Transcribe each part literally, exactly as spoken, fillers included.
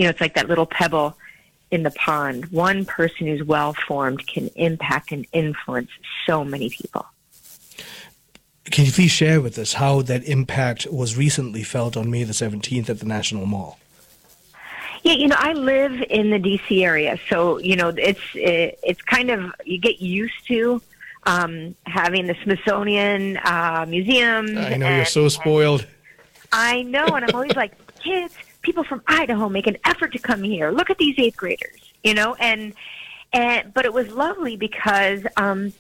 you know, it's like that little pebble in the pond. One person who's well-formed can impact and influence so many people. Can you please share with us how that impact was recently felt on May the seventeenth at the National Mall? Yeah, you know, I live in the D C area, so, you know, it's it, it's kind of, you get used to um, having the Smithsonian uh, Museum. I know, and, you're so spoiled. I know, and I'm always like, kids, people from Idaho make an effort to come here. Look at these eighth graders, you know, and, and but it was lovely because um,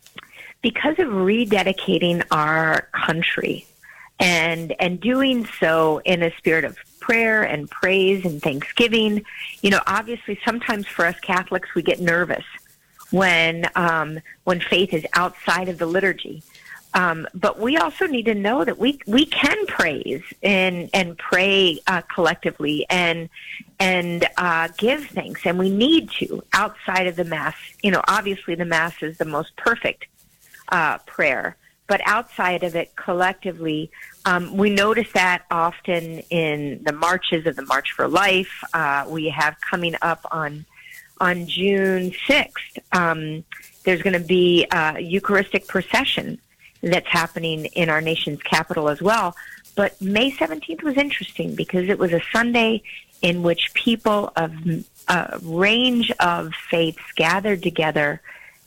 because of rededicating our country and and doing so in a spirit of prayer and praise and thanksgiving. You know, obviously sometimes for us Catholics we get nervous when um, when faith is outside of the liturgy. Um, but we also need to know that we we can praise and and pray uh, collectively and and uh, give thanks, and we need to outside of the Mass. You know, obviously the Mass is the most perfect uh, prayer, but outside of it, collectively, um, we notice that often in the marches of the March for Life. Uh, we have coming up on on June sixth. Um, there's going to be a Eucharistic procession that's happening in our nation's capital as well. But May seventeenth was interesting because it was a Sunday in which people of a range of faiths gathered together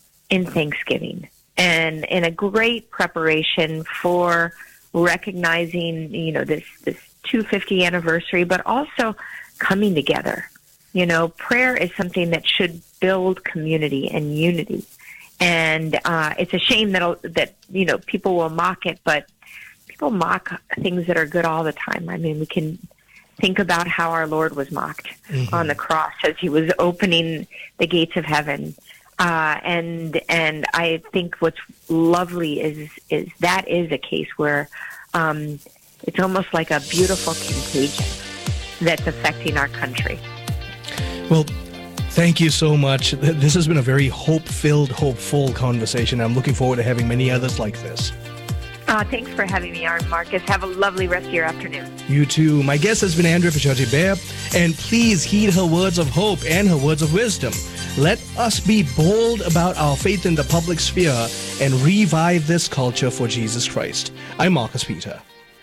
in Thanksgiving and in a great preparation for recognizing, you know, this, this two hundred fiftieth anniversary, but also coming together. You know, prayer is something that should build community and unity. And uh, it's a shame that, that, you know, people will mock it, but people mock things that are good all the time. I mean, we can think about how our Lord was mocked mm-hmm. on the cross as he was opening the gates of heaven. Uh, and and I think what's lovely is is that is a case where um, it's almost like a beautiful contagion that's affecting our country. Well, thank you so much. This has been a very hope-filled, hopeful conversation. I'm looking forward to having many others like this. Uh, thanks for having me, Aaron Marcus. Have a lovely rest of your afternoon. You too. My guest has been Andrea Picciotti-Bear, and please heed her words of hope and her words of wisdom. Let us be bold about our faith in the public sphere and revive this culture for Jesus Christ. I'm Marcus Peter.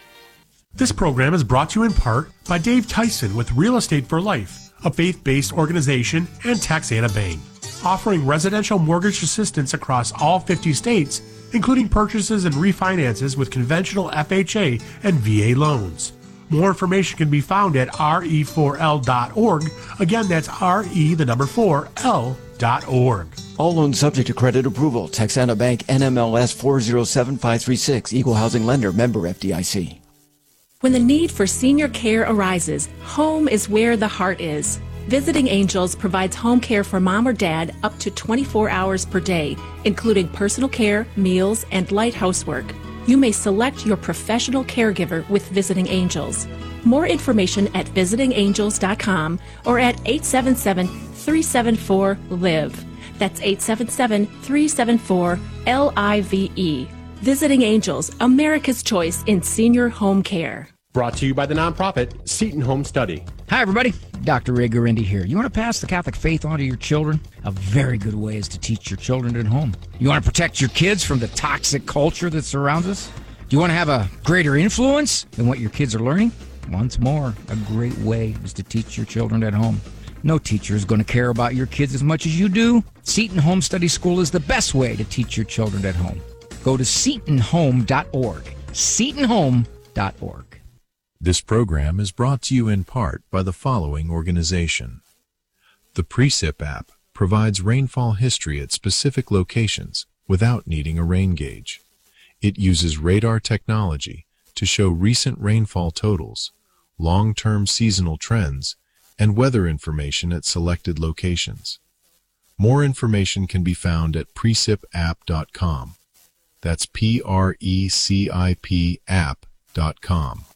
This program is brought to you in part by Dave Tyson with Real Estate for Life, a faith-based organization, and Texana Bank, offering residential mortgage assistance across all fifty states, including purchases and refinances with conventional F H A and V A loans. More information can be found at R E four L dot org. Again, that's R E, the number four, L dot org. All loans subject to credit approval. Texana Bank, N M L S four zero seven five three six, Equal Housing Lender, member F D I C. When the need for senior care arises, home is where the heart is. Visiting Angels provides home care for mom or dad up to twenty-four hours per day, including personal care, meals, and light housework. You may select your professional caregiver with Visiting Angels. More information at visiting angels dot com or at eight seven seven, three seven four, L I V E. That's eight seven seven, three seven four, L I V E. Visiting Angels, America's choice in senior home care. Brought to you by the nonprofit Seton Home Study. Hi, everybody. Doctor Ray Guarendi here. You want to pass the Catholic faith on to your children? A very good way is to teach your children at home. You want to protect your kids from the toxic culture that surrounds us? Do you want to have a greater influence than what your kids are learning? Once more, a great way is to teach your children at home. No teacher is going to care about your kids as much as you do. Seton Home Study School is the best way to teach your children at home. Go to seton home dot org. seton home dot org. This program is brought to you in part by the following organization. The Precip app provides rainfall history at specific locations without needing a rain gauge. It uses radar technology to show recent rainfall totals, long-term seasonal trends, and weather information at selected locations. More information can be found at precip app dot com. That's P R E C I P app dot com.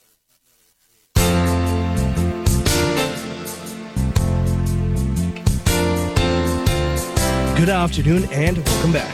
Good afternoon and welcome back.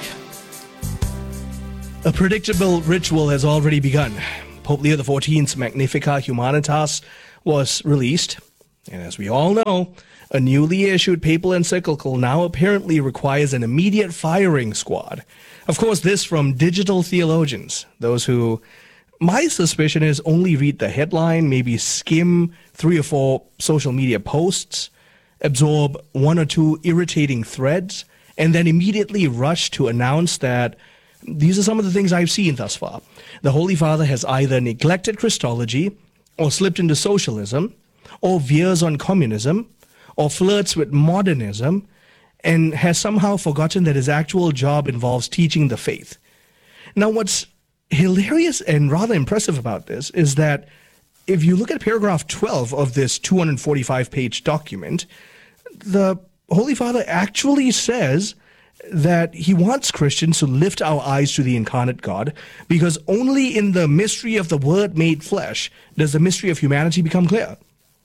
A predictable ritual has already begun. Pope Leo the fourteenth's Magnificat Humanitas was released. And as we all know, a newly issued papal encyclical now apparently requires an immediate firing squad. Of course, this from digital theologians, those who, my suspicion is, only read the headline, maybe skim three or four social media posts, absorb one or two irritating threads, and then immediately rush to announce that these are some of the things I've seen thus far. The Holy Father has either neglected Christology, or slipped into socialism, or veers on communism, or flirts with modernism, and has somehow forgotten that his actual job involves teaching the faith. Now, what's hilarious and rather impressive about this is that if you look at paragraph twelve of this two hundred forty-five page document, the Holy Father actually says that he wants Christians to lift our eyes to the incarnate God, because only in the mystery of the Word made flesh does the mystery of humanity become clear.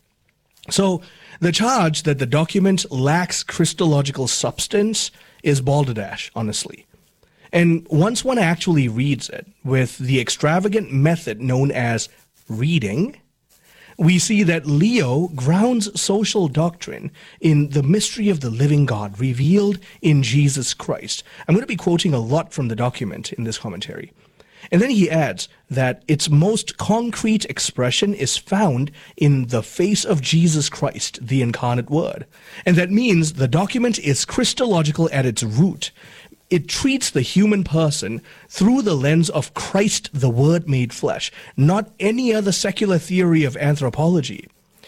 So the charge that the document lacks Christological substance is balderdash, honestly. And once one actually reads it with the extravagant method known as reading, we see that Leo grounds social doctrine in the mystery of the living God revealed in Jesus Christ. I'm going to be quoting a lot from the document in this commentary. And then he adds that its most concrete expression is found in the face of Jesus Christ, the incarnate Word. And that means the document is Christological at its root. It treats the human person through the lens of Christ, the Word made flesh, not any other secular theory of anthropology.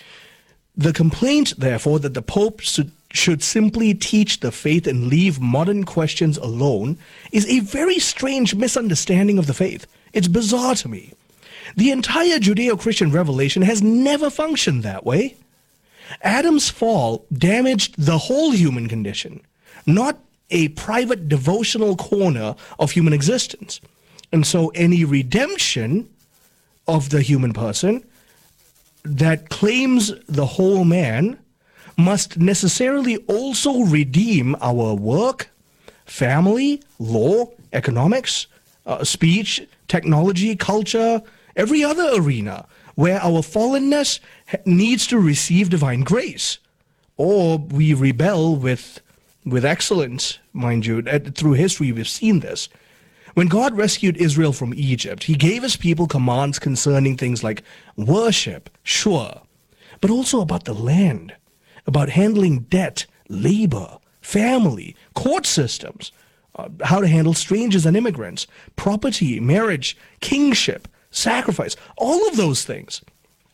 The complaint, therefore, that the Pope should, should simply teach the faith and leave modern questions alone is a very strange misunderstanding of the faith. It's bizarre to me. The entire Judeo-Christian revelation has never functioned that way. Adam's fall damaged the whole human condition, not a private devotional corner of human existence. And so any redemption of the human person that claims the whole man must necessarily also redeem our work, family, law, economics, uh, speech, technology, culture, every other arena where our fallenness needs to receive divine grace. Or we rebel with with excellence, mind you. Through history, we've seen this. When God rescued Israel from Egypt, he gave his people commands concerning things like worship, sure, but also about the land, about handling debt, labor, family, court systems, uh, how to handle strangers and immigrants, property, marriage, kingship, sacrifice, all of those things.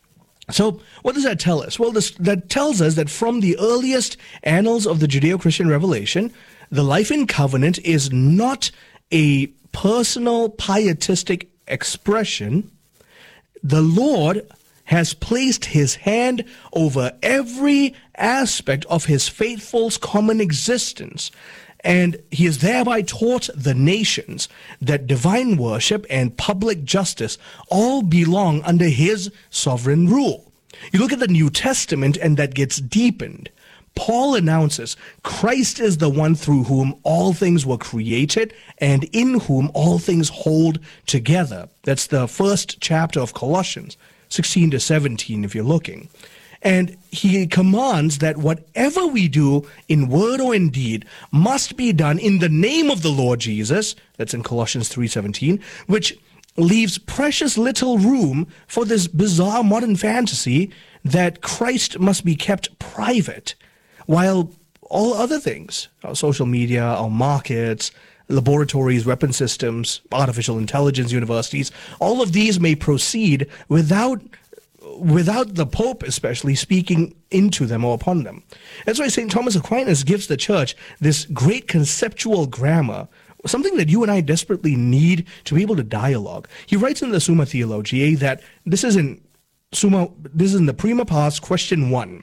So what does that tell us? Well, this, that tells us that from the earliest annals of the Judeo-Christian revelation, the life in covenant is not a personal pietistic expression. The Lord has placed his hand over every aspect of his faithful's common existence, and he has thereby taught the nations that divine worship and public justice all belong under his sovereign rule. You look at the New Testament, and that gets deepened. Paul announces Christ is the one through whom all things were created and in whom all things hold together. That's the first chapter of Colossians, sixteen to seventeen, if you're looking. And he commands that whatever we do in word or in deed must be done in the name of the Lord Jesus. That's in Colossians three seventeen, which leaves precious little room for this bizarre modern fantasy that Christ must be kept private, while all other things, our social media, our markets, laboratories, weapon systems, artificial intelligence, universities, all of these may proceed without without the Pope especially speaking into them or upon them. That's why Saint Thomas Aquinas gives the Church this great conceptual grammar, something that you and I desperately need to be able to dialogue. He writes in the Summa Theologiae that this is in Summa, this is in the Prima Pars, question one.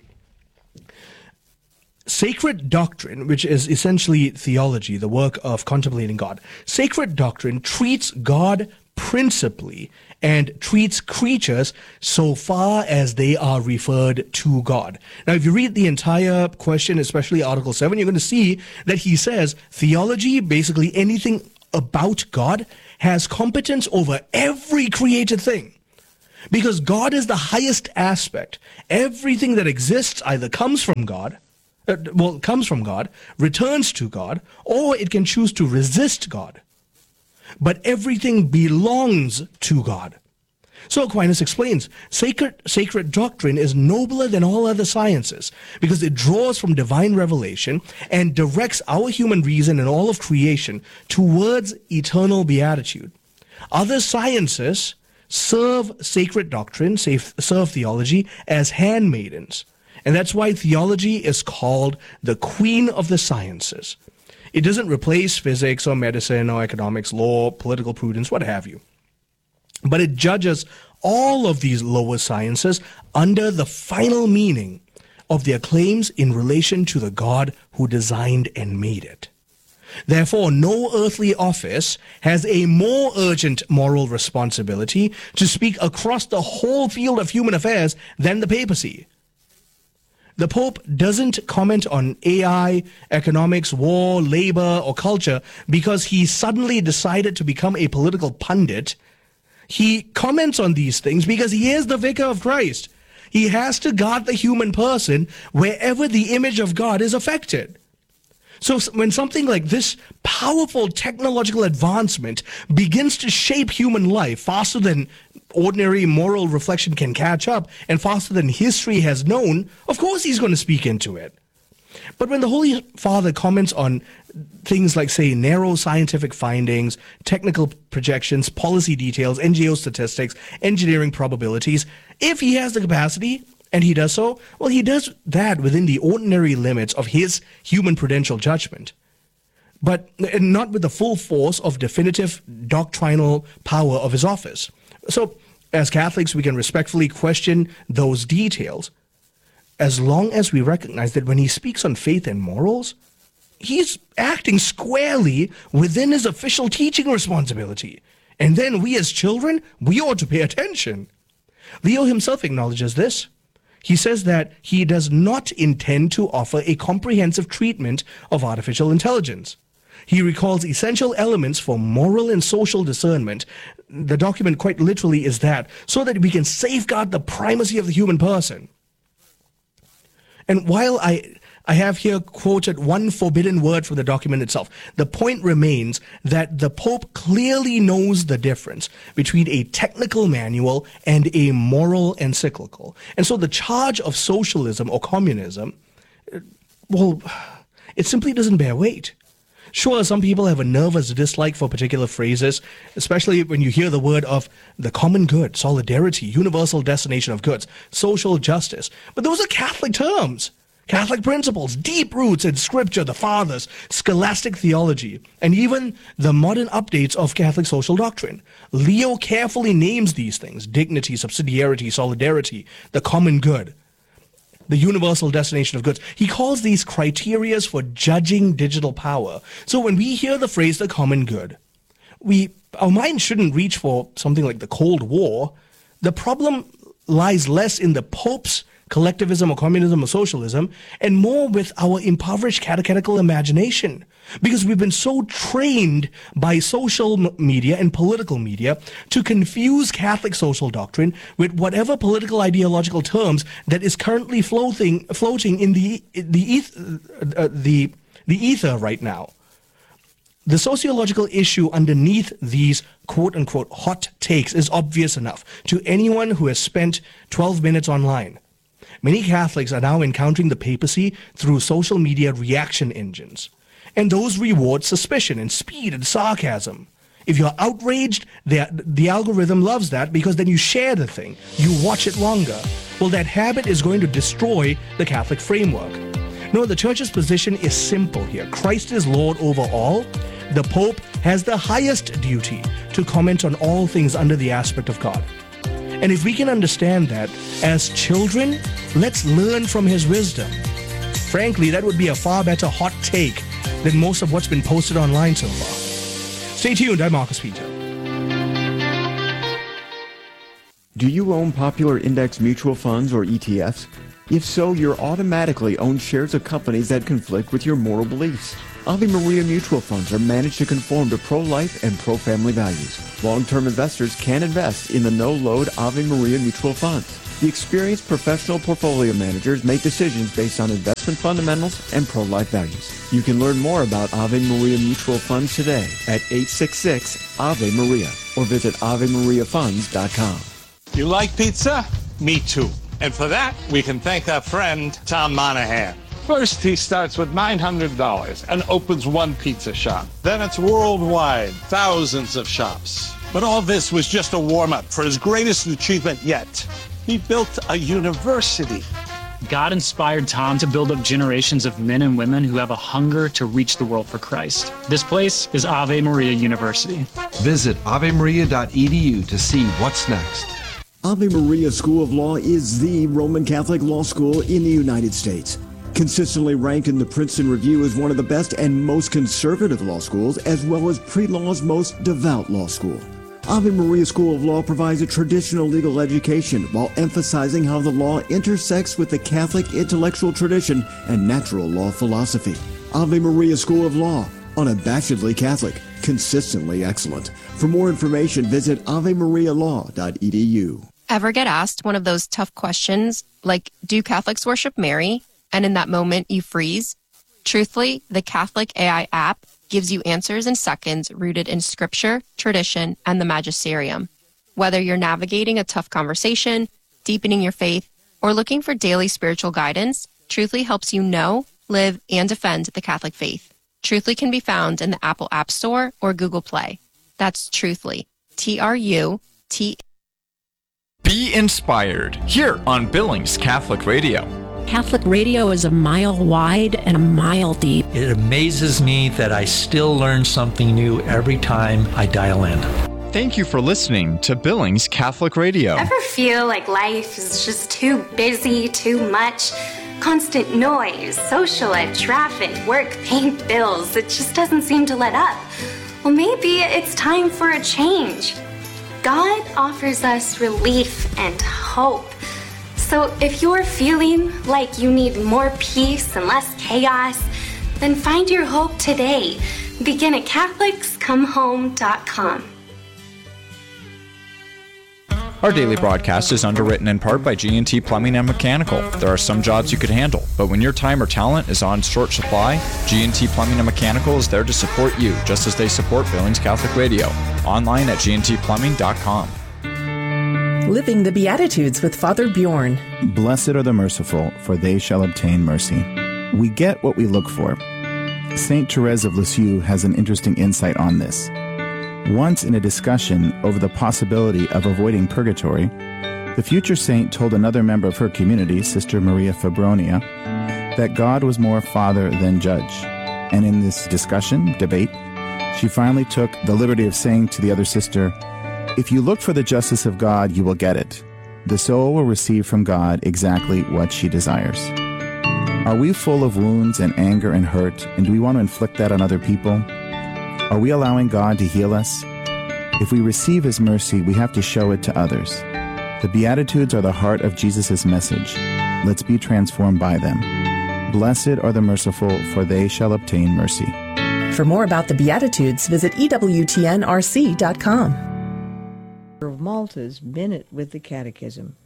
Sacred doctrine, which is essentially theology, the work of contemplating God, sacred doctrine treats God principally and treats creatures so far as they are referred to God. Now, if you read the entire question, especially Article seven, you're going to see that he says theology, basically anything about God, has competence over every created thing. Because God is the highest aspect. Everything that exists either comes from God, uh, well, comes from God, returns to God, or it can choose to resist God. But everything belongs to God. So Aquinas explains, sacred, sacred doctrine is nobler than all other sciences because it draws from divine revelation and directs our human reason and all of creation towards eternal beatitude. Other sciences serve sacred doctrine, serve theology as handmaidens. And that's why theology is called the queen of the sciences. It doesn't replace physics or medicine or economics, law, political prudence, what have you. But it judges all of these lower sciences under the final meaning of their claims in relation to the God who designed and made it. Therefore, no earthly office has a more urgent moral responsibility to speak across the whole field of human affairs than the papacy. The Pope doesn't comment on A I, economics, war, labor, or culture because he suddenly decided to become a political pundit. He comments on these things because he is the vicar of Christ. He has to guard the human person wherever the image of God is affected. So when something like this powerful technological advancement begins to shape human life faster than ordinary moral reflection can catch up and faster than history has known, of course he's going to speak into it. But when the Holy Father comments on things like, say, narrow scientific findings, technical projections, policy details, N G O statistics, engineering probabilities, if he has the capacity, and he does so, well, he does that within the ordinary limits of his human prudential judgment, but not with the full force of definitive doctrinal power of his office. So, as Catholics, we can respectfully question those details, as long as we recognize that when he speaks on faith and morals, he's acting squarely within his official teaching responsibility. And then we as children, we ought to pay attention. Leo himself acknowledges this. He says that he does not intend to offer a comprehensive treatment of artificial intelligence. He recalls essential elements for moral and social discernment. The document quite literally is that, so that we can safeguard the primacy of the human person. And while I I have here quoted one forbidden word from the document itself, the point remains that the Pope clearly knows the difference between a technical manual and a moral encyclical. And so the charge of socialism or communism, well, it simply doesn't bear weight. Sure, some people have a nervous dislike for particular phrases, especially when you hear the word of the common good, solidarity, universal destination of goods, social justice. But those are Catholic terms. Catholic principles, deep roots in Scripture, the Fathers, scholastic theology, and even the modern updates of Catholic social doctrine. Leo carefully names these things: dignity, subsidiarity, solidarity, the common good, the universal destination of goods. He calls these criterias for judging digital power. So when we hear the phrase the common good, we our mind shouldn't reach for something like the Cold War. The problem lies less in the Pope's collectivism or communism or socialism, and more with our impoverished catechetical imagination. Because we've been so trained by social media and political media to confuse Catholic social doctrine with whatever political ideological terms that is currently floating floating in the the uh, the the ether right now. The sociological issue underneath these quote-unquote hot takes is obvious enough to anyone who has spent twelve minutes online. Many Catholics are now encountering the papacy through social media reaction engines, and those reward suspicion and speed and sarcasm. If you're outraged, the, the algorithm loves that because then you share the thing, you watch it longer. Well, that habit is going to destroy the Catholic framework. No, the Church's position is simple here. Christ is Lord over all. The Pope has the highest duty to comment on all things under the aspect of God. And if we can understand that as children, let's learn from his wisdom. Frankly, that would be a far better hot take than most of what's been posted online so far. Stay tuned, I'm Marcus Peter. Do you own popular index mutual funds or E T Fs? If so, you're automatically own shares of companies that conflict with your moral beliefs. Ave Maria mutual funds are managed to conform to pro-life and pro-family values. Long-term investors can invest in the no-load Ave Maria mutual funds. The experienced professional portfolio managers make decisions based on investment fundamentals and pro-life values. You can learn more about Ave Maria mutual funds today at eight six six Ave Maria or visit ave maria funds dot com. You like pizza? Me too. And for that, we can thank our friend Tom Monahan. First, he starts with nine hundred dollars and opens one pizza shop. Then it's worldwide, thousands of shops. But all this was just a warm-up for his greatest achievement yet. He built a university. God inspired Tom to build up generations of men and women who have a hunger to reach the world for Christ. This place is Ave Maria University. Visit ave maria dot e d u to see what's next. Ave Maria School of Law is the Roman Catholic law school in the United States. Consistently ranked in the Princeton Review as one of the best and most conservative law schools, as well as pre-law's most devout law school. Ave Maria School of Law provides a traditional legal education while emphasizing how the law intersects with the Catholic intellectual tradition and natural law philosophy. Ave Maria School of Law, unabashedly Catholic, consistently excellent. For more information, visit ave maria law dot e d u. Ever get asked one of those tough questions, like, do Catholics worship Mary? And in that moment, you freeze? Truthfully, the Catholic A I app gives you answers in seconds rooted in scripture, tradition, and the magisterium. Whether you're navigating a tough conversation, deepening your faith, or looking for daily spiritual guidance, Truthfully helps you know, live, and defend the Catholic faith. Truthfully can be found in the Apple App Store or Google Play. That's Truthfully. T R U T. Be inspired here on Billings Catholic Radio. Catholic radio is a mile wide and a mile deep. It amazes me that I still learn something new every time I dial in. Thank you for listening to Billings Catholic Radio. Ever feel like life is just too busy, too much? Constant noise, social life, traffic, work, paying bills. It just doesn't seem to let up. Well, maybe it's time for a change. God offers us relief and hope. So if you're feeling like you need more peace and less chaos, then find your hope today. Begin at catholics come home dot com. Our daily broadcast is underwritten in part by G and T Plumbing and Mechanical. There are some jobs you could handle, but when your time or talent is on short supply, G and T Plumbing and Mechanical is there to support you, just as they support Billings Catholic Radio. Online at g and t plumbing dot com. Living the Beatitudes with Father Bjorn. Blessed are the merciful, for they shall obtain mercy. We get what we look for. Saint Therese of Lisieux has an interesting insight on this. Once in a discussion over the possibility of avoiding purgatory, the future saint told another member of her community, Sister Maria Fabronia, that God was more father than judge. And in this discussion, debate, she finally took the liberty of saying to the other sister, "If you look for the justice of God, you will get it. The soul will receive from God exactly what she desires." Are we full of wounds and anger and hurt, and do we want to inflict that on other people? Are we allowing God to heal us? If we receive His mercy, we have to show it to others. The Beatitudes are the heart of Jesus' message. Let's be transformed by them. Blessed are the merciful, for they shall obtain mercy. For more about the Beatitudes, visit e w t n r c dot com. Of Malta's Minute with the Catechism.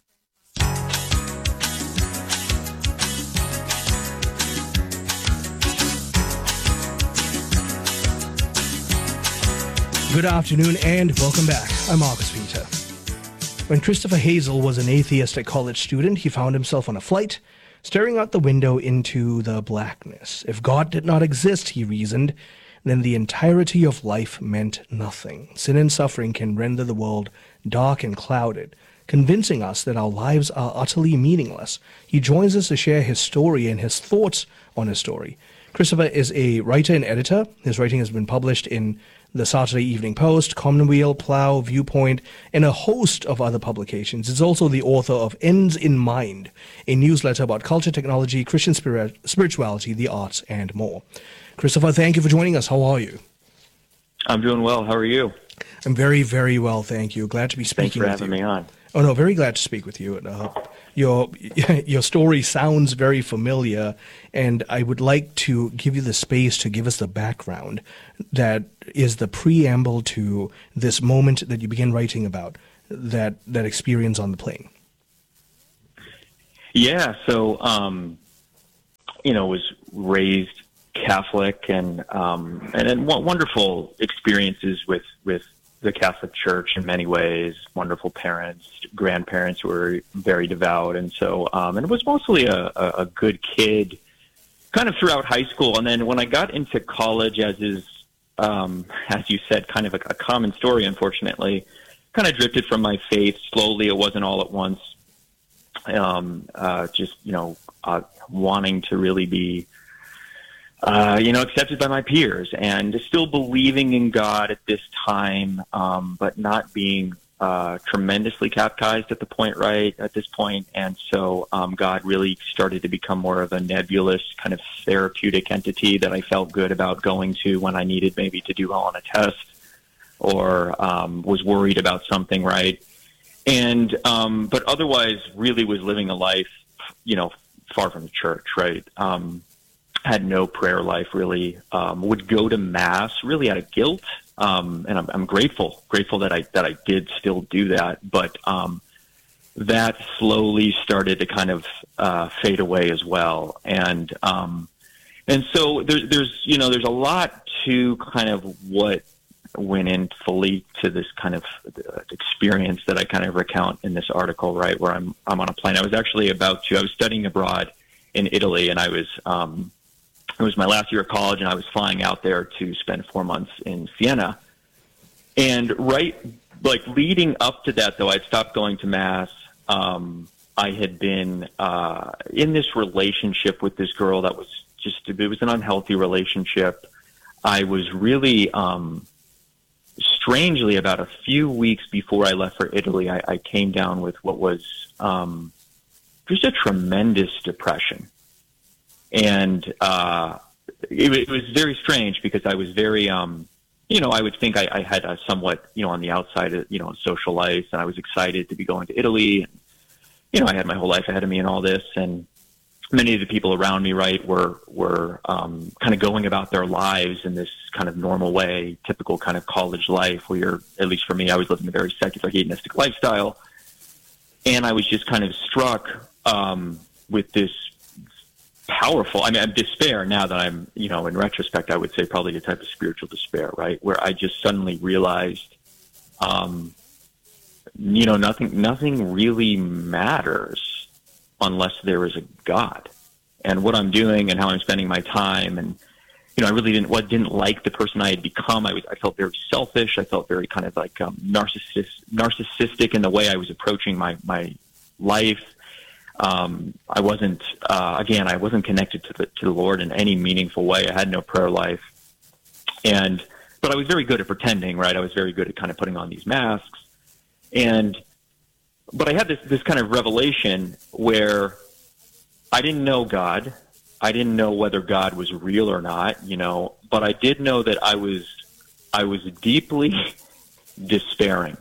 Good afternoon and welcome back. I'm Marcus Peter. When Christopher Hazel was an atheistic college student, he found himself on a flight, staring out the window into the blackness. If God did not exist, he reasoned, then the entirety of life meant nothing. Sin and suffering can render the world dark and clouded, convincing us that our lives are utterly meaningless. He joins us to share his story and his thoughts on his story. Christopher is a writer and editor. His writing has been published in the Saturday Evening Post, Commonweal, Plough, Viewpoint, and a host of other publications. He's also the author of Ends in Mind, a newsletter about culture, technology, Christian spirit, spirituality, the arts, and more. Christopher, thank you for joining us. How are you? I'm doing well. How are you? I'm very, very well, thank you. Glad to be speaking with you. Thanks for having me on. Oh, no, very glad to speak with you. Uh, your your story sounds very familiar, and I would like to give you the space to give us the background that is the preamble to this moment that you begin writing about, that that experience on the plane. Yeah, so um, you know, was raised Catholic, and um, and then wonderful experiences with with the Catholic Church in many ways. Wonderful parents, grandparents who were very devout, and so um, and it was mostly a, a, a good kid, kind of throughout high school. And then when I got into college, as is um, as you said, kind of a, a common story, unfortunately, kind of drifted from my faith slowly. It wasn't all at once. Um, uh, just you know, uh, wanting to really be. Uh, you know, accepted by my peers, and still believing in God at this time, um, but not being uh, tremendously catechized at the point, right, at this point. And so um, God really started to become more of a nebulous kind of therapeutic entity that I felt good about going to when I needed maybe to do well on a test or um, was worried about something, right? And, um, but otherwise really was living a life, you know, far from the church, right? Um, had no prayer life really, um, would go to mass really out of guilt. Um, and I'm, I'm grateful, grateful that I, that I did still do that. But, um, that slowly started to kind of, uh, fade away as well. And, um, and so there's, there's, you know, there's a lot to kind of what went in fully to this kind of experience that I kind of recount in this article, right? Where I'm, I'm on a plane. I was actually about to, I was studying abroad in Italy, and I was, um, it was my last year of college, and I was flying out there to spend four months in Siena. And right, like leading up to that, though, I'd stopped going to mass. Um, I had been uh, in this relationship with this girl that was just, it was an unhealthy relationship. I was really, um, strangely, about a few weeks before I left for Italy, I, I came down with what was um, just a tremendous depression. And uh, it, it was very strange because I was very, um, you know, I would think I, I had a somewhat, you know, on the outside, you know, social life, and I was excited to be going to Italy. And, you know, I had my whole life ahead of me and all this, and many of the people around me, right, were were um, kind of going about their lives in this kind of normal way, typical kind of college life, where you're, at least for me, I was living a very secular, hedonistic lifestyle, and I was just kind of struck um, with this powerful, I mean, I'm despair now that I'm, you know, in retrospect, I would say probably a type of spiritual despair, right? Where I just suddenly realized, um, you know, nothing, nothing really matters unless there is a God. And what I'm doing and how I'm spending my time, and, you know, I really didn't, what didn't like the person I had become. I was, I felt very selfish. I felt very kind of like um, narcissist, narcissistic in the way I was approaching my, my life. Um, I wasn't, uh, again, I wasn't connected to the, to the Lord in any meaningful way. I had no prayer life. And, but I was very good at pretending, right? I was very good at kind of putting on these masks. And, but I had this, this kind of revelation where I didn't know God. I didn't know whether God was real or not, you know, but I did know that I was, I was deeply despairing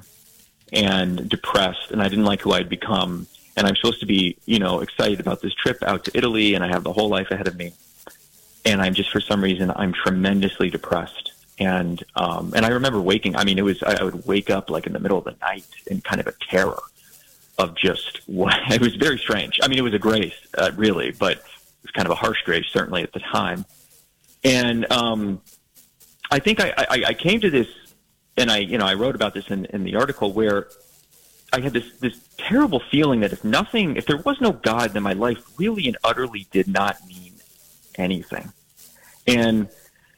and depressed, and I didn't like who I'd become. And I'm supposed to be, you know, excited about this trip out to Italy, and I have the whole life ahead of me. And I'm just, for some reason, I'm tremendously depressed. And, um, and I remember waking, I mean, it was, I would wake up like in the middle of the night in kind of a terror of just what, it was very strange. I mean, it was a grace, uh, really, but it was kind of a harsh grace, certainly at the time. And, um, I think I, I, I came to this, and I, you know, I wrote about this in, in the article, where I had this, this terrible feeling that if nothing, if there was no God, then my life really and utterly did not mean anything. And,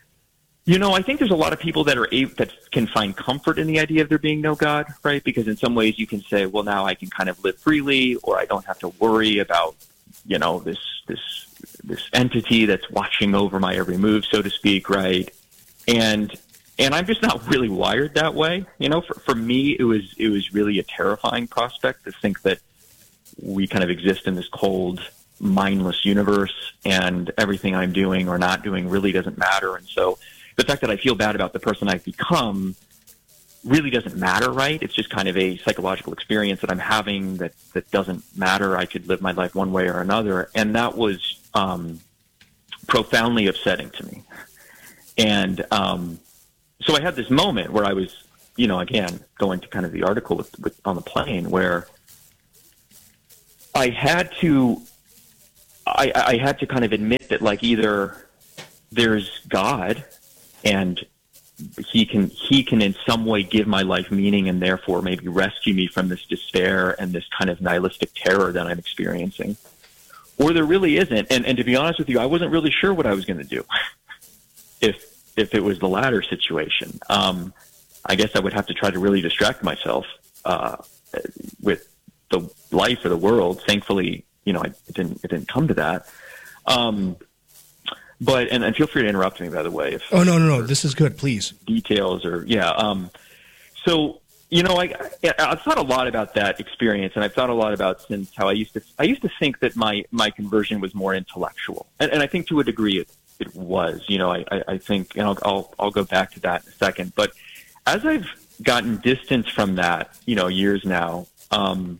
you know, I think there's a lot of people that are able, that can find comfort in the idea of there being no God, right? Because in some ways you can say, well, now I can kind of live freely, or I don't have to worry about, you know, this, this, this entity that's watching over my every move, so to speak, right? And, And I'm just not really wired that way. You know, for, for me, it was, it was really a terrifying prospect to think that we kind of exist in this cold, mindless universe, and everything I'm doing or not doing really doesn't matter. And so the fact that I feel bad about the person I've become really doesn't matter, right? It's just kind of a psychological experience that I'm having that, that doesn't matter. I could live my life one way or another. And that was um, profoundly upsetting to me. And um, so I had this moment where I was, you know, again, going to kind of the article with, with, on the plane, where I had to, I, I had to kind of admit that, like, either there's God and he can, he can in some way give my life meaning and therefore maybe rescue me from this despair and this kind of nihilistic terror that I'm experiencing, or there really isn't. And, and to be honest with you, I wasn't really sure what I was going to do if, if it was the latter situation. Um, I guess I would have to try to really distract myself uh, with the life or the world. Thankfully, you know, it didn't, it didn't come to that. Um, But, and, and feel free to interrupt me, by the way. If, oh, no, no, no. This is good. Please. Details or, yeah. Um, so, you know, I, I, I've thought a lot about that experience, and I've thought a lot about since how I used to, I used to think that my, my conversion was more intellectual. And, and I think to a degree it, it was, you know, I, I, I think, and I'll, I'll, I'll go back to that in a second. But as I've gotten distance from that, you know, years now, um,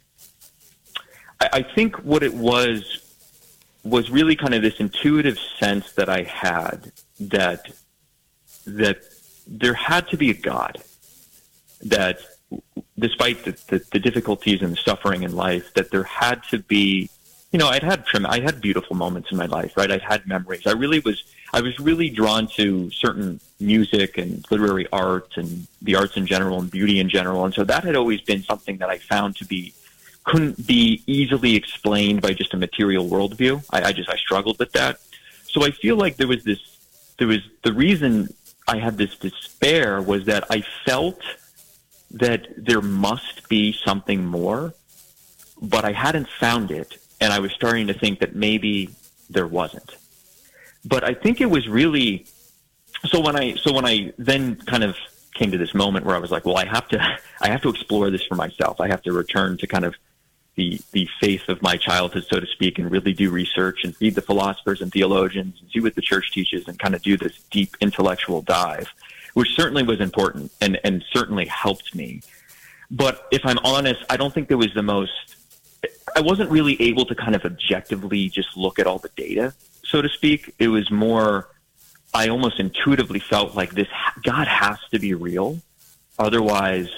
I, I think what it was, was really kind of this intuitive sense that I had that that there had to be a God, that despite the, the, the difficulties and the suffering in life, that there had to be, you know, I'd had I had beautiful moments in my life, right? I had memories. I really was, I was really drawn to certain music and literary art and the arts in general and beauty in general. And so that had always been something that I found to be couldn't be easily explained by just a material worldview. I, I just, I struggled with that. So I feel like there was this, there was, the reason I had this despair was that I felt that there must be something more, but I hadn't found it. And I was starting to think that maybe there wasn't. But I think it was really, so when I, so when I then kind of came to this moment where I was like, well, I have to, I have to explore this for myself. I have to return to kind of the the faith of my childhood, so to speak, and really do research and read the philosophers and theologians and see what the church teaches and kind of do this deep intellectual dive, which certainly was important and, and certainly helped me. But if I'm honest, I don't think there was the most, I wasn't really able to kind of objectively just look at all the data, so to speak. It was more, I almost intuitively felt like this, God has to be real. Otherwise,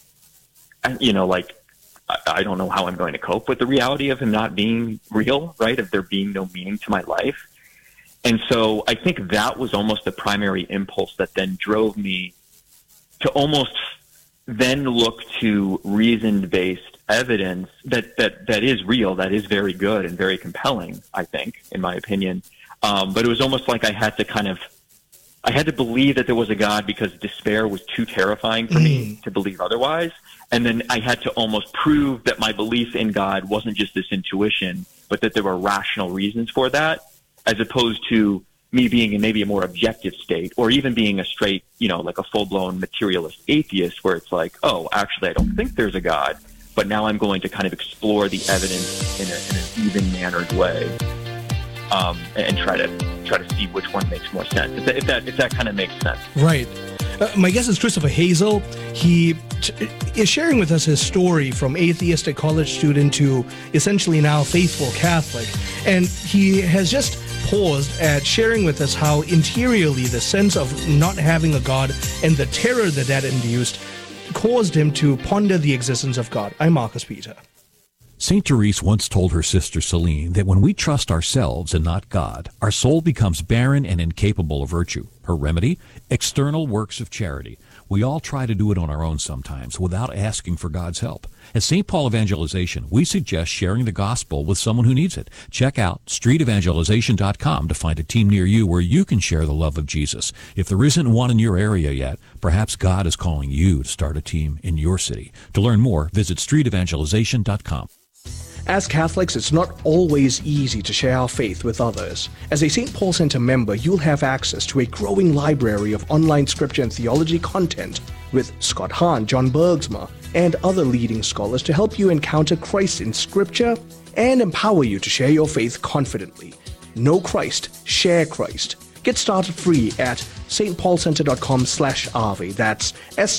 you know, like, I don't know how I'm going to cope with the reality of him not being real, right? Of there being no meaning to my life. And so I think that was almost the primary impulse that then drove me to almost then look to reason-based evidence that, that, that is real, that is very good and very compelling, I think, in my opinion. Um, but it was almost like I had to kind of, I had to believe that there was a God because despair was too terrifying for mm. me to believe otherwise. And then I had to almost prove that my belief in God wasn't just this intuition, but that there were rational reasons for that, as opposed to me being in maybe a more objective state, or even being a straight, you know, like a full-blown materialist atheist, where it's like, oh, actually, I don't think there's a God, but now I'm going to kind of explore the evidence in, a, in an even-mannered way, um, and, and try to try to see which one makes more sense. If that if that, if that kind of makes sense, right? Uh, my guest is Christopher Hazel. He t- is sharing with us his story from atheistic college student to essentially now faithful Catholic. And he has just paused at sharing with us how interiorly the sense of not having a God and the terror that that induced caused him to ponder the existence of God. I'm Marcus Peter. Saint Therese once told her sister Celine that when we trust ourselves and not God, our soul becomes barren and incapable of virtue. Her remedy? External works of charity. We all try to do it on our own sometimes without asking for God's help. At Saint Paul Evangelization, we suggest sharing the gospel with someone who needs it. Check out street evangelization dot com to find a team near you where you can share the love of Jesus. If there isn't one in your area yet, perhaps God is calling you to start a team in your city. To learn more, visit street evangelization dot com. As Catholics, it's not always easy to share our faith with others. As a Saint Paul Center member, you'll have access to a growing library of online scripture and theology content with Scott Hahn, John Bergsma, and other leading scholars to help you encounter Christ in scripture and empower you to share your faith confidently. Know Christ, share Christ. Get started free at stpaulcenter.com slash AVE. That's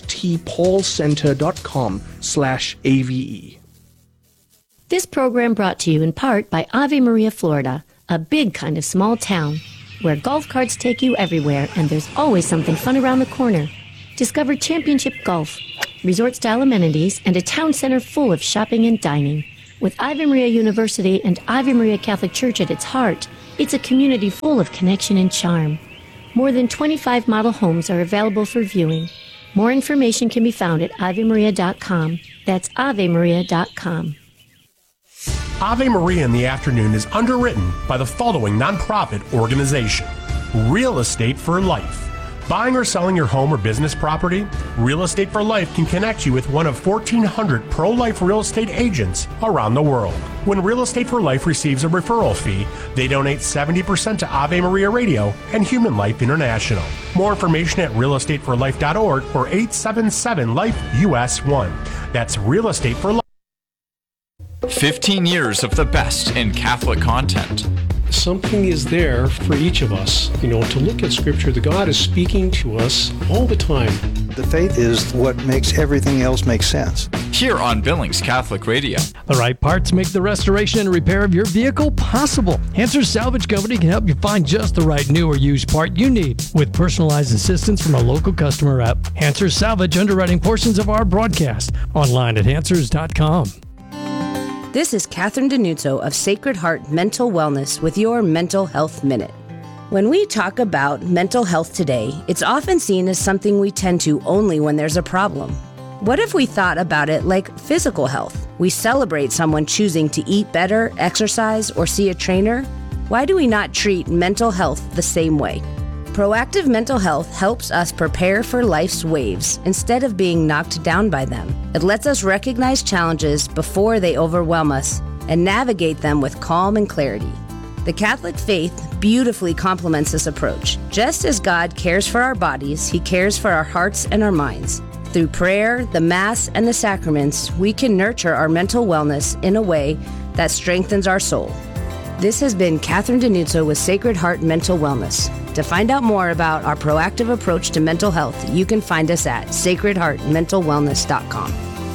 stpaulcenter.com slash AVE. This program brought to you in part by Ave Maria, Florida, a big kind of small town where golf carts take you everywhere and there's always something fun around the corner. Discover championship golf, resort-style amenities, and a town center full of shopping and dining. With Ave Maria University and Ave Maria Catholic Church at its heart, it's a community full of connection and charm. More than twenty-five model homes are available for viewing. More information can be found at ave maria dot com. That's ave maria dot com. Ave Maria in the Afternoon is underwritten by the following nonprofit organization: Real Estate for Life. Buying or selling your home or business property? Real Estate for Life can connect you with one of fourteen hundred pro-life real estate agents around the world. When Real Estate for Life receives a referral fee, they donate seventy percent to Ave Maria Radio and Human Life International. More information at real estate for life dot org or eight seven seven life U S one. That's Real Estate for Life. fifteen years of the best in Catholic content. Something is there for each of us, you know, to look at Scripture. The God is speaking to us all the time. The faith is what makes everything else make sense. Here on Billings Catholic Radio. The right parts make the restoration and repair of your vehicle possible. Hansers Salvage Company can help you find just the right new or used part you need with personalized assistance from a local customer rep. Hansers Salvage underwriting portions of our broadcast online at hansers dot com. This is Catherine Denuzzo of Sacred Heart Mental Wellness with your Mental Health Minute. When we talk about mental health today, it's often seen as something we tend to only when there's a problem. What if we thought about it like physical health? We celebrate someone choosing to eat better, exercise, or see a trainer. Why do we not treat mental health the same way? Proactive mental health helps us prepare for life's waves instead of being knocked down by them. It lets us recognize challenges before they overwhelm us and navigate them with calm and clarity. The Catholic faith beautifully complements this approach. Just as God cares for our bodies, He cares for our hearts and our minds. Through prayer, the Mass, and the sacraments, we can nurture our mental wellness in a way that strengthens our soul. This has been Catherine Denuzzo with Sacred Heart Mental Wellness. To find out more about our proactive approach to mental health, you can find us at sacred heart mental wellness dot com.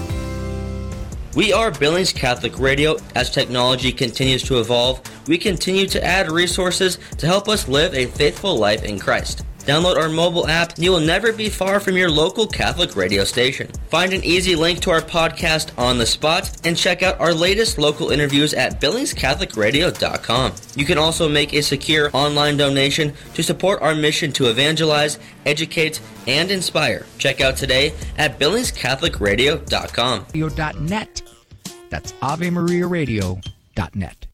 We are Billings Catholic Radio. As technology continues to evolve, we continue to add resources to help us live a faithful life in Christ. Download our mobile app and you will never be far from your local Catholic radio station. Find an easy link to our podcast on the spot and check out our latest local interviews at billings catholic radio dot com. You can also make a secure online donation to support our mission to evangelize, educate, and inspire. Check out today at billings catholic radio dot com. .net. That's ave maria radio dot net.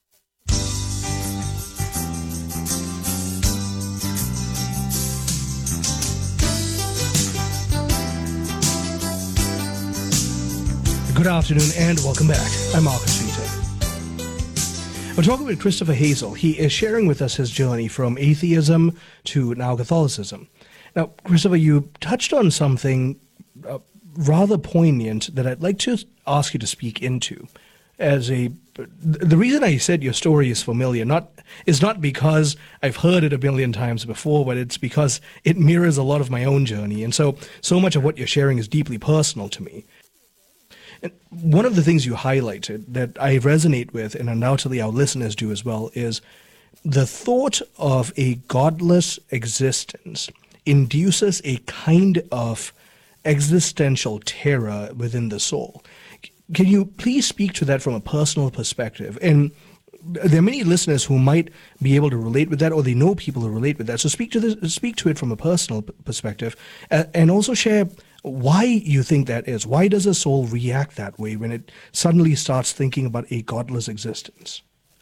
Good afternoon and welcome back. I'm Marcus Vita. We're talking with Christopher Hazel. He is sharing with us his journey from atheism to now Catholicism. Now, Christopher, you touched on something uh, rather poignant that I'd like to ask you to speak into. As a, the reason I said your story is familiar not is not because I've heard it a million times before, but it's because it mirrors a lot of my own journey, and so so much of what you're sharing is deeply personal to me. And one of the things you highlighted that I resonate with, and undoubtedly our listeners do as well, is the thought of a godless existence induces a kind of existential terror within the soul. Can you please speak to that from a personal perspective? And there are many listeners who might be able to relate with that, or they know people who relate with that. So speak to this, speak to it from a personal p- perspective, uh, and also share why you think that is. Why does a soul react that way when it suddenly starts thinking about a godless existence?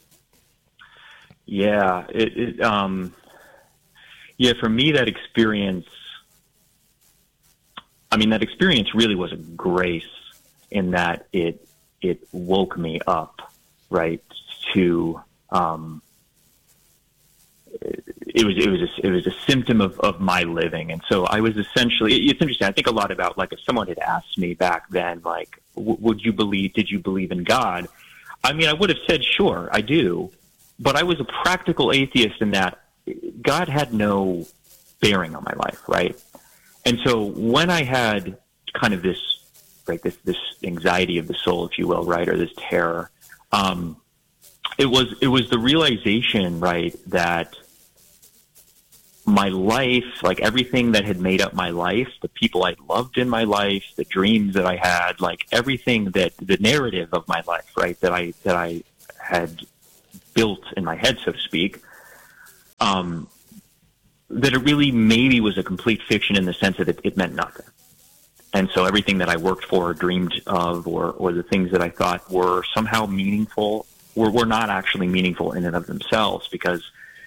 Yeah, it, it um, yeah. For me, that experience. I mean, that experience really was a grace in that it it woke me up, right? To um, it was it was a, it was a symptom of, of my living, and so I was essentially. It's interesting. I think a lot about, like, if someone had asked me back then, like, w- would you believe? Did you believe in God? I mean, I would have said, sure, I do, but I was a practical atheist in that God had no bearing on my life, right? And so when I had kind of this, right, this this anxiety of the soul, if you will, right, or this terror, um, it was it was the realization, right, that my life, like everything that had made up my life, the people I loved in my life, the dreams that I had, like everything that the narrative of my life, right, that I that I had built in my head, so to speak, um, that it really maybe was a complete fiction in the sense that it, it meant nothing. And so everything that I worked for or dreamed of, or, or the things that I thought were somehow meaningful, were, were not actually meaningful in and of themselves, because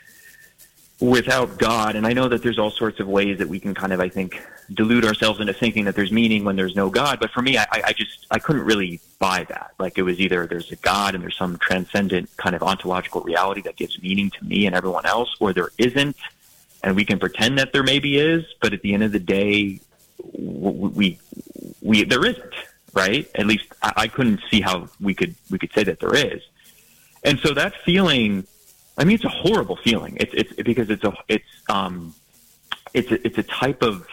without God, and I know that there's all sorts of ways that we can kind of, I think, delude ourselves into thinking that there's meaning when there's no God. But for me, I, I just, I couldn't really buy that. Like, it was either there's a God and there's some transcendent kind of ontological reality that gives meaning to me and everyone else, or there isn't, and we can pretend that there maybe is, but at the end of the day, we, we, we there isn't, right? At least I, I couldn't see how we could, we could say that there is. And so that feeling, I mean, it's a horrible feeling. It's it's because it's a it's um it's a, it's a type of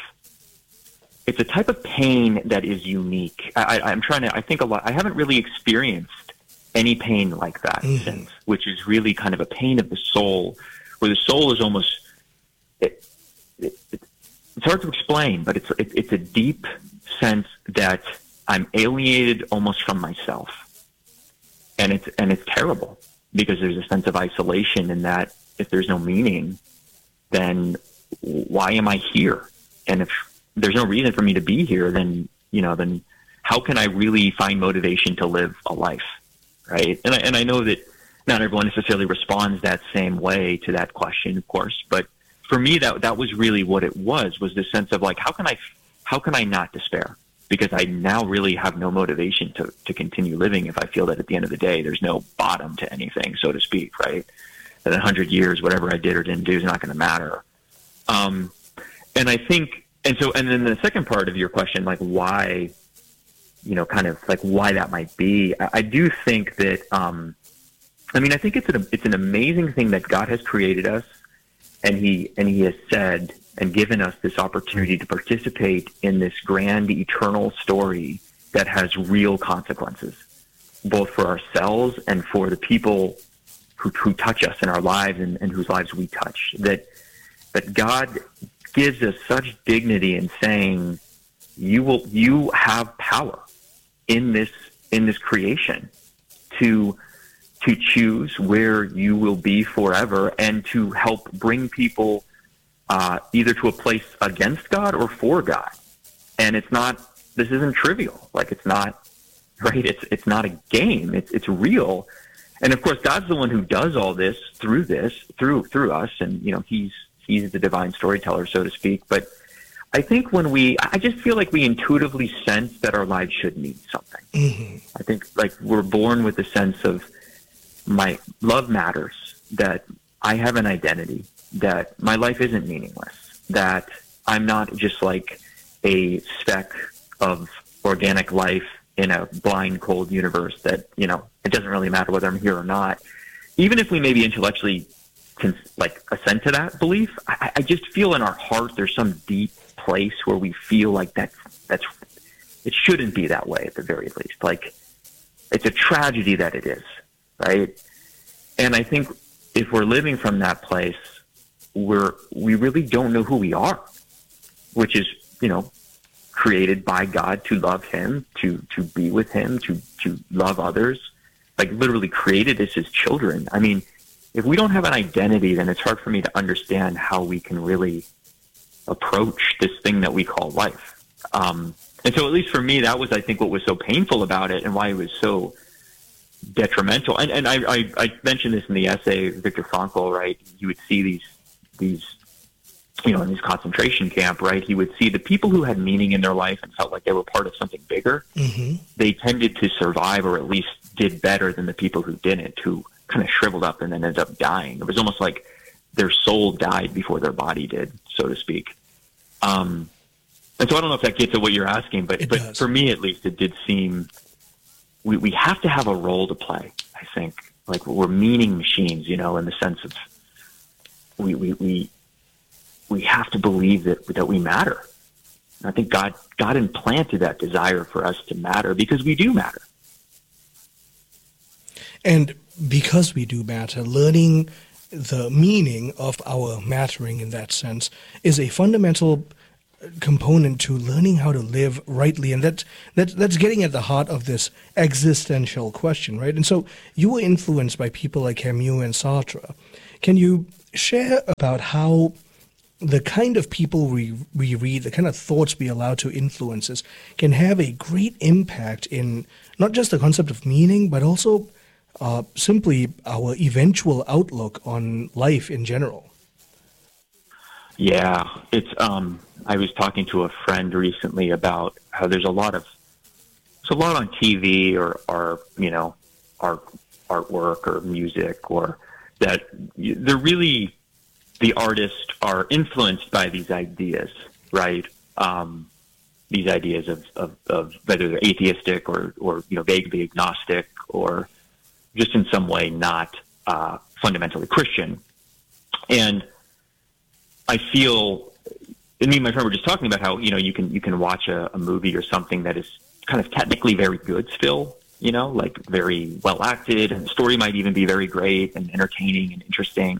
it's a type of pain that is unique. I, I, I'm trying to. I think a lot. I haven't really experienced any pain like that mm-hmm. since, which is really kind of a pain of the soul, where the soul is almost. It, it, it, it's hard to explain, but it's it, it's a deep sense that I'm alienated almost from myself, and it's and it's terrible. Because there's a sense of isolation in that if there's no meaning, then why am I here? And if there's no reason for me to be here, then, you know, then how can I really find motivation to live a life, right? And I, and I know that not everyone necessarily responds that same way to that question, of course, but for me, that that was really what it was, was the sense of like, how can I, how can I not despair? Because I now really have no motivation to, to continue living if I feel that at the end of the day, there's no bottom to anything, so to speak, right? That in a hundred years, whatever I did or didn't do is not going to matter. Um, and I think, and so, and then the second part of your question, like why, you know, kind of like why that might be, I, I do think that, um, I mean, I think it's an, it's an amazing thing that God has created us, and he, and he has said, and given us this opportunity to participate in this grand eternal story that has real consequences, both for ourselves and for the people who, who touch us in our lives and, and whose lives we touch. That that God gives us such dignity in saying, you will you have power in this in this creation to to choose where you will be forever, and to help bring people Uh, either to a place against God or for God. And it's not, this isn't trivial. Like, it's not, right? It's, it's not a game. It's, it's real. And of course, God's the one who does all this through this, through, through us. And, you know, he's, he's the divine storyteller, so to speak. But I think when we, I just feel like we intuitively sense that our lives should mean something. Mm-hmm. I think like we're born with the sense of my love matters, that I have an identity, that my life isn't meaningless, that I'm not just like a speck of organic life in a blind, cold universe, that, you know, it doesn't really matter whether I'm here or not. Even if we maybe intellectually can like assent to that belief, I, I just feel in our heart there's some deep place where we feel like that's, that's, it shouldn't be that way at the very least. Like, it's a tragedy that it is, right? And I think if we're living from that place, we're, we really don't know who we are, which is, you know, created by God to love him, to, to be with him, to, to love others, like literally created us as children. I mean, if we don't have an identity, then it's hard for me to understand how we can really approach this thing that we call life. Um, and so at least for me, that was, I think, what was so painful about it and why it was so detrimental. And, and I, I, I mentioned this in the essay, Viktor Frankl, right? You would see these, these, you know, in his concentration camp, right? He would see the people who had meaning in their life and felt like they were part of something bigger. Mm-hmm. They tended to survive, or at least did better than the people who didn't, who kind of shriveled up and then ended up dying. It was almost like their soul died before their body did, so to speak. Um, and so I don't know if that gets at what you're asking, but, but for me, at least, it did seem we, we have to have a role to play, I think. Like, we're meaning machines, you know, in the sense of we, we, we, we have to believe that, that we matter. And I think God, God implanted that desire for us to matter because we do matter. And because we do matter, learning the meaning of our mattering in that sense is a fundamental component to learning how to live rightly. And that, that, that's getting at the heart of this existential question, right? And so you were influenced by people like Camus and Sartre. Can you share about how the kind of people we, we read, the kind of thoughts we allow to influence us, can have a great impact in not just the concept of meaning, but also uh, simply our eventual outlook on life in general? Yeah, it's. Um, I was talking to a friend recently about how there's a lot of, there's a lot on T V or, or you know, art, artwork or music, or that they're really, the artists are influenced by these ideas, right? Um, these ideas of, of, of whether they're atheistic or, or, you know, vaguely agnostic or just in some way not uh, fundamentally Christian. And I feel, and me and my friend were just talking about how, you know, you can, you can watch a, a movie or something that is kind of technically very good still, you know, like very well acted, and the story might even be very great and entertaining and interesting.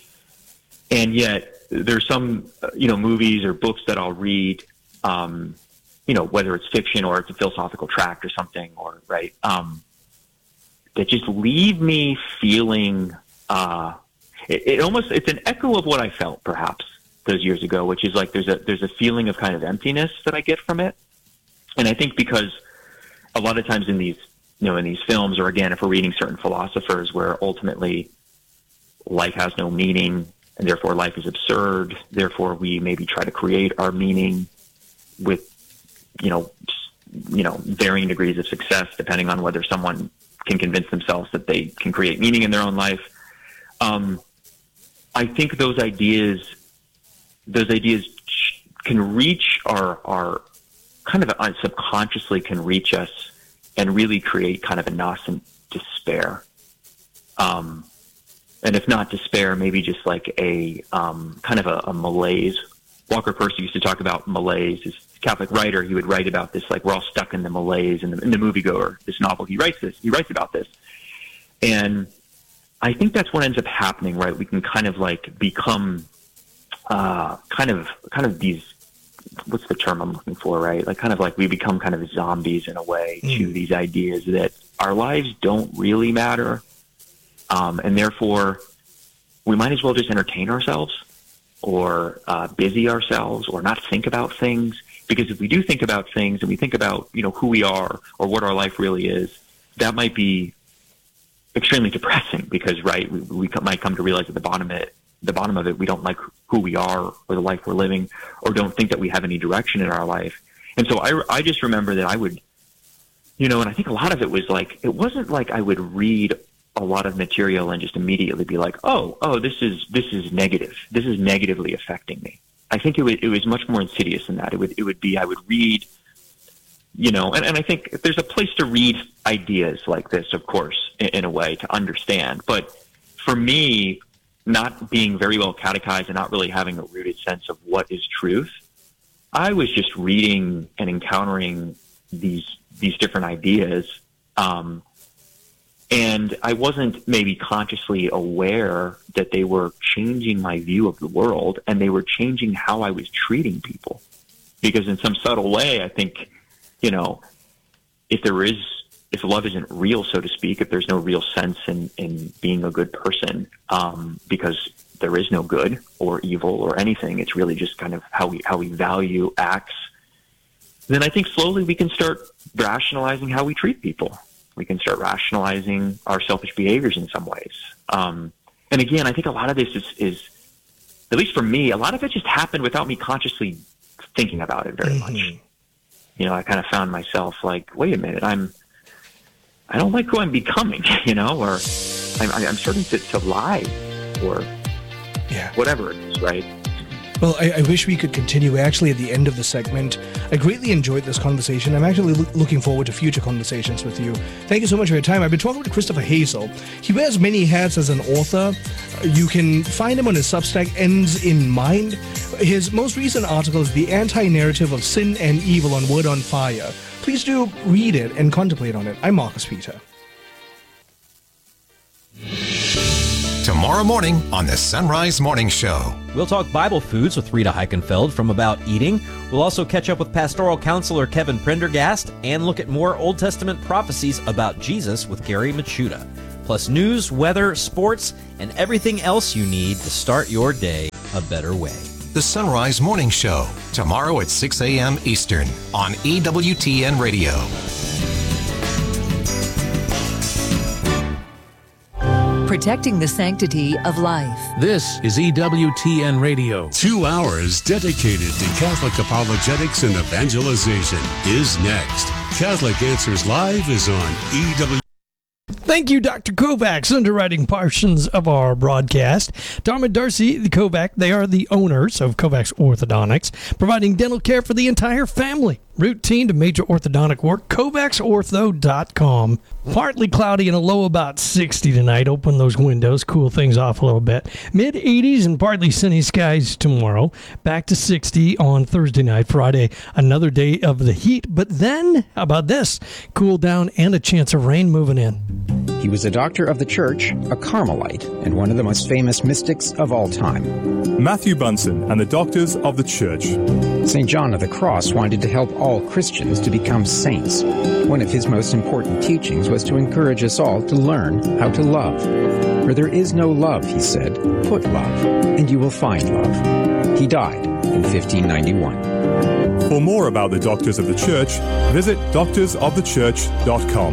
And yet there's some, uh, you know, movies or books that I'll read, um, you know, whether it's fiction or it's a philosophical tract or something, or, right, um, that just leave me feeling, uh, it, it almost, it's an echo of what I felt perhaps those years ago, which is like, there's a, there's a feeling of kind of emptiness that I get from it. And I think because a lot of times in these, you know, in these films, or again, if we're reading certain philosophers where ultimately life has no meaning and therefore life is absurd, therefore we maybe try to create our meaning with, you know, you know, varying degrees of success, depending on whether someone can convince themselves that they can create meaning in their own life. Um, I think those ideas, those ideas can reach our, our kind of subconsciously can reach us and really create kind of a nascent despair. Um, and if not despair, maybe just like a um, kind of a, a malaise. Walker Percy used to talk about malaise. As a Catholic writer, he would write about this, like we're all stuck in the malaise. In the, in the Moviegoer, this novel, he writes this. He writes about this. And I think that's what ends up happening, right? We can kind of like become uh, kind of kind of these, what's the term I'm looking for, right? Like kind of like we become kind of zombies in a way mm. to these ideas that our lives don't really matter. Um, and therefore, we might as well just entertain ourselves or uh, busy ourselves or not think about things. Because if we do think about things and we think about, you know, who we are or what our life really is, that might be extremely depressing because, right, we, we might come to realize at the bottom of it, the bottom of it, we don't like who we are or the life we're living, or don't think that we have any direction in our life. And so I, I just remember that I would, you know, and I think a lot of it was like, it wasn't like I would read a lot of material and just immediately be like, oh, oh, this is, this is negative. This is negatively affecting me. I think it, would, it was much more insidious than that. It would, it would be, I would read, you know, and, and I think there's a place to read ideas like this, of course, in, in a way to understand. But for me, not being very well catechized and not really having a rooted sense of what is truth, I was just reading and encountering these, these different ideas. Um, and I wasn't maybe consciously aware that they were changing my view of the world, and they were changing how I was treating people. Because in some subtle way, I think, you know, if there is, if love isn't real, so to speak, if there's no real sense in, in being a good person, um, because there is no good or evil or anything, it's really just kind of how we, how we value acts, then I think slowly we can start rationalizing how we treat people. We can start rationalizing our selfish behaviors in some ways. Um, and again, I think a lot of this is, is, at least for me, a lot of it just happened without me consciously thinking about it very mm-hmm. much. You know, I kind of found myself like, wait a minute, I'm, I don't like who I'm becoming, you know, or I'm, I'm starting to, to lie or yeah. whatever it is, right? Well, I, I wish we could continue. We're actually at the end of the segment. I greatly enjoyed this conversation. I'm actually lo- looking forward to future conversations with you. Thank you so much for your time. I've been talking to Christopher Hazel. He wears many hats as an author. You can find him on his Substack, Ends in Mind. His most recent article is The Anti-Narrative of Sin and Evil on Word on Fire. Please do read it and contemplate on it. I'm Marcus Peter. Tomorrow morning on the Sunrise Morning Show. We'll talk Bible foods with Rita Heichenfeld from About Eating. We'll also catch up with pastoral counselor Kevin Prendergast and look at more Old Testament prophecies about Jesus with Gary Machuda. Plus news, weather, sports, and everything else you need to start your day a better way. The Sunrise Morning Show, tomorrow at six a.m. Eastern on E W T N Radio. Protecting the sanctity of life. This is E W T N Radio. Two hours dedicated to Catholic apologetics and evangelization is next. Catholic Answers Live is on E W. Thank you, Doctor Kovacs, underwriting portions of our broadcast. Dharma Darcy, the Kovac, they are the owners of Kovacs Orthodontics, providing dental care for the entire family. Routine to major orthodontic work, kovacs ortho dot com. Partly cloudy and a low about sixty tonight. Open those windows, cool things off a little bit. mid eighties and partly sunny skies tomorrow. Back to sixty on Thursday night. Friday, another day of the heat. But then, how about this? Cool down and a chance of rain moving in. He was a doctor of the church, a Carmelite, and one of the most famous mystics of all time. Matthew Bunson and the Doctors of the Church. Saint John of the Cross wanted to help all Christians to become saints. One of his most important teachings was to encourage us all to learn how to love. Where there is no love, he said, put love, and you will find love. He died in fifteen ninety-one. For more about the Doctors of the Church, visit doctors of the church dot com.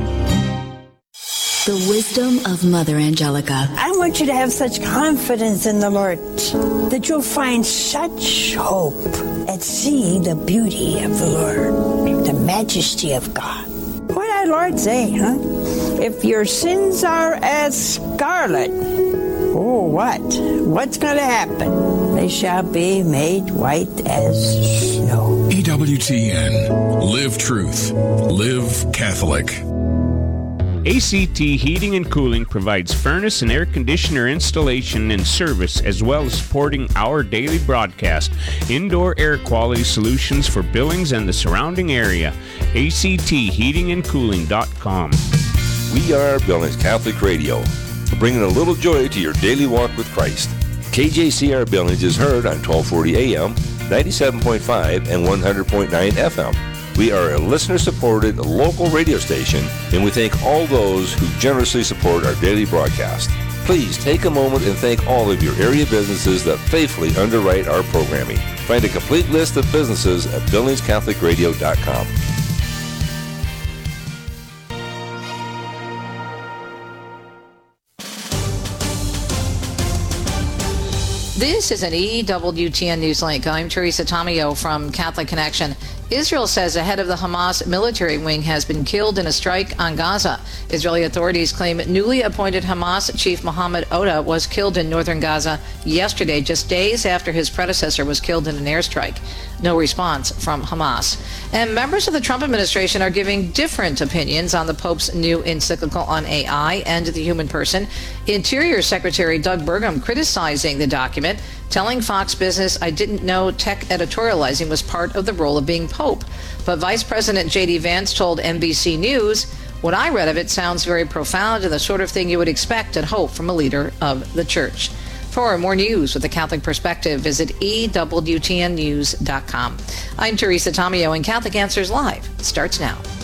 The wisdom of Mother Angelica. I want you to have such confidence in the Lord that you'll find such hope at seeing the beauty of the Lord, the majesty of God. What did our Lord say, huh? If your sins are as scarlet, oh, what? What's going to happen? They shall be made white as snow. E W T N. Live truth. Live Catholic. A C T Heating and Cooling provides furnace and air conditioner installation and service, as well as supporting our daily broadcast. Indoor air quality solutions for Billings and the surrounding area. A C T heating and cooling dot com. We are Billings Catholic Radio, bringing a little joy to your daily walk with Christ. K J C R Billings is heard on twelve forty A M, ninety-seven point five, and one hundred point nine F M. We are a listener-supported local radio station, and we thank all those who generously support our daily broadcast. Please take a moment and thank all of your area businesses that faithfully underwrite our programming. Find a complete list of businesses at billings catholic radio dot com. This is an E W T N News Link. I'm Teresa Tomeo from Catholic Connection. Israel says the head of the Hamas military wing has been killed in a strike on Gaza. Israeli authorities claim newly appointed Hamas chief Mohammed Oda was killed in northern Gaza yesterday, just days after his predecessor was killed in an airstrike. No response from Hamas. And members of the Trump administration are giving different opinions on the Pope's new encyclical on A I and the human person. Interior Secretary Doug Burgum criticizing the document, telling Fox Business, "I didn't know tech editorializing was part of the role of being Pope." But Vice President J D Vance told N B C News, "What I read of it sounds very profound and the sort of thing you would expect and hope from a leader of the church." For more news with a Catholic perspective, visit E W T N news dot com. I'm Teresa Tomeo, and Catholic Answers Live starts now.